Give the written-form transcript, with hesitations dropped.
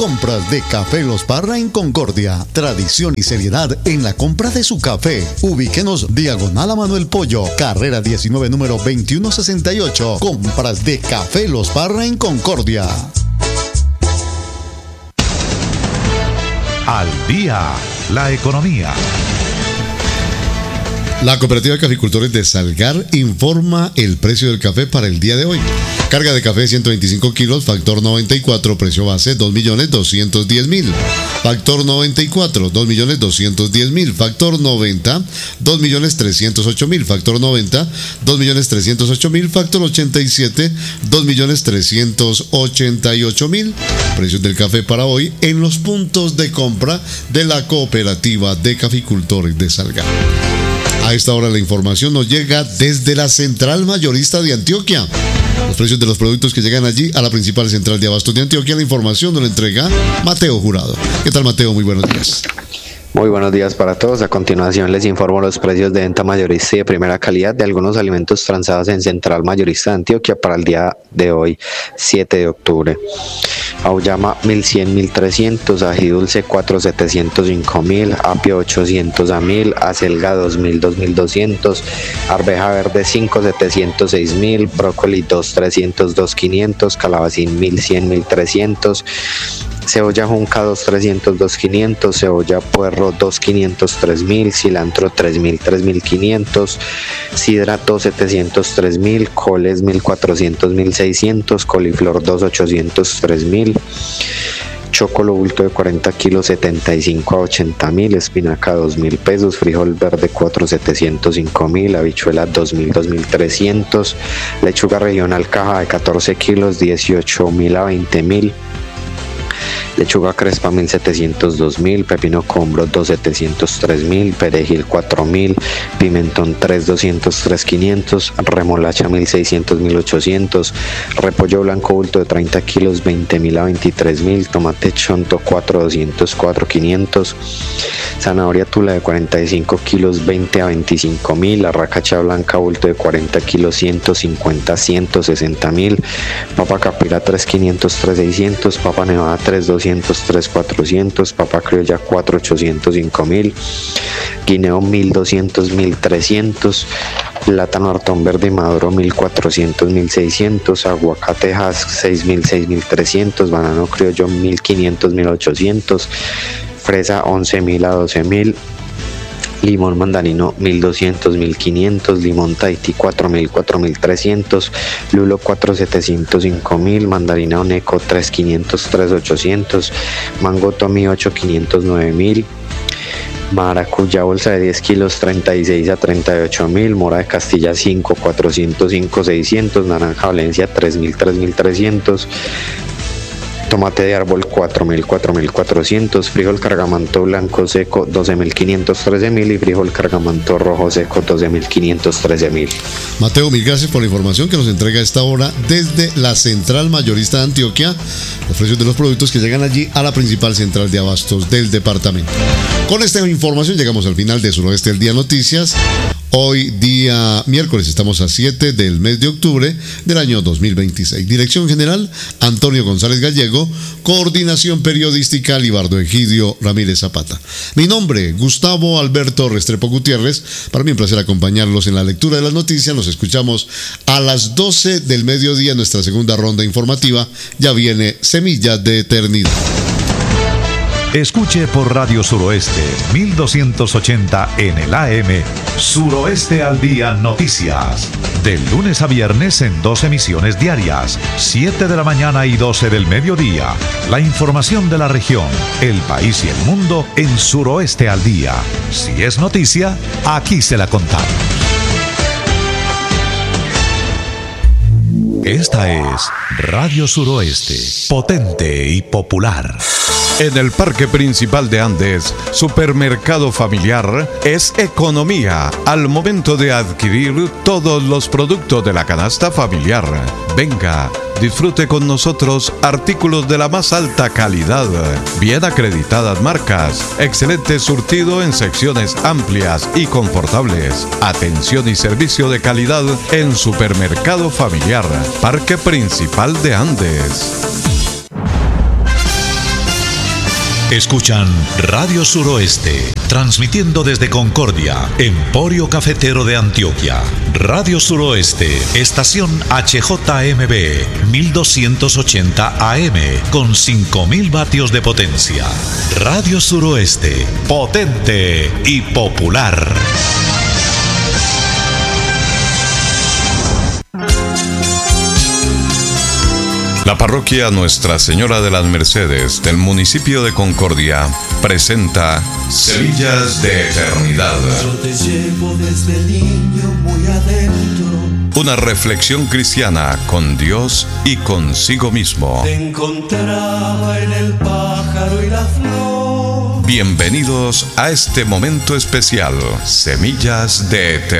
Compras de Café Los Parra en Concordia. Tradición y seriedad en la compra de su café. Ubíquenos diagonal a Manuel Pollo, carrera 19, número 2168. Compras de Café Los Parra en Concordia. Al día, la economía. La Cooperativa de Caficultores de Salgar informa el precio del café para el día de hoy. Carga de café 125 kilos, factor 94, precio base 2.210.000. Factor 94, 2.210.000. Factor 90, 2.308.000. Factor 90, 2.308.000. Factor 87, 2.388.000. Precios del café para hoy en los puntos de compra de la Cooperativa de Caficultores de Salgar. A esta hora la información nos llega desde la Central Mayorista de Antioquia. Los precios de los productos que llegan allí a la principal central de abastos de Antioquia. La información nos la entrega Mateo Jurado. ¿Qué tal, Mateo? Muy buenos días. Muy buenos días para todos. A continuación les informo los precios de venta mayorista y de primera calidad de algunos alimentos transados en Central Mayorista de Antioquia para el día de hoy, 7 de octubre. Auyama 1100, 1300, ají dulce 4, 700, 5000, apio 800 a 1000, acelga 2000, 2200, arveja verde 5, 700, 6000, brócoli 2, 300, 2500, calabacín 1100, 1300, cebolla junca 2, 300, 2500, cebolla puerro 2, 500, 3000, cilantro 3000, 3500, sidra 2, 700, 3000, coles 1400, 1600, coliflor 2, 800, 3000, chocolo bulto de 40 kilos 75 a 80.000, espinaca 2.000 pesos, frijol verde 4, 700, 5.000, habichuela 2.000, 2.300, lechuga regional caja de 14 kilos 18.000 a 20.000, lechuga crespa 1.700, 2.000, pepino combro 2, 700, 3.000, perejil 4.000, pimentón 3, 200, 3.500, remolacha 1.600, 1.800, repollo blanco bulto de 30 kilos 20.000 a 23.000, tomate chonto 4, 200, 4.500, zanahoria tula de 45 kilos 20 a 25.000, arracacha blanca bulto de 40 kilos 150, 160.000, papa capira 3.500, 3.600, papa nevada 3, 200, 3, 400, papa criolla 4, 800, 5.000, guineo 1.200, 1.300, plátano hartón verde y maduro 1.400, 1.600, aguacatejas 6.000, 6.300, banano criollo 1.500, 1.800, fresa 11.000 a 12.000, limón mandarino 1.200, 1.500, limón Tahití 4.000, 4.300, lulo 4, 700, 5.000, mandarina oneco 3.500, 3.800, mango tommy 8.500, 9.000, maracuyá bolsa de 10 kilos 36 a 38.000, mora de Castilla 5, 405, 600, naranja Valencia 3.000, 3.300, tomate de árbol 4.000, 4.400, frijol cargamanto blanco seco 12.500, 13.000 y frijol cargamanto rojo seco 12.500, 13.000. Mateo, mil gracias por la información que nos entrega a esta hora desde la Central Mayorista de Antioquia. Los precios de los productos que llegan allí a la principal central de abastos del departamento. Con esta información llegamos al final de Suroeste al Día Noticias. Hoy día miércoles estamos a 7 del mes de octubre del año 2026. Dirección general, Antonio González Gallego. Coordinación periodística, Libardo Egidio Ramírez Zapata. Mi nombre, Gustavo Alberto Restrepo Gutiérrez. Para mí un placer acompañarlos en la lectura de las noticias. Nos escuchamos a las 12 del mediodía en nuestra segunda ronda informativa. Ya viene Semilla de Eternidad. Escuche por Radio Suroeste 1280 en el AM Suroeste al Día Noticias. De lunes a viernes en 2 emisiones diarias, 7 de la mañana y 12 del mediodía. La información de la región, el país y el mundo en Suroeste al Día. Si es noticia, aquí se la contamos. Esta es Radio Suroeste, potente y popular. En el Parque Principal de Andes, Supermercado Familiar es economía al momento de adquirir todos los productos de la canasta familiar. Venga, disfrute con nosotros artículos de la más alta calidad, bien acreditadas marcas, excelente surtido en secciones amplias y confortables, atención y servicio de calidad en Supermercado Familiar, Parque Principal de Andes. Escuchan Radio Suroeste, transmitiendo desde Concordia, Emporio Cafetero de Antioquia. Radio Suroeste, estación HJMB, 1280 AM, con 5000 vatios de potencia. Radio Suroeste, potente y popular. La parroquia Nuestra Señora de las Mercedes del municipio de Concordia presenta Semillas de Eternidad. Yo te llevo desde niño muy adentro. Una reflexión cristiana con Dios y consigo mismo. Te encontraba en el pájaro y la flor. Bienvenidos a este momento especial, Semillas de Eternidad.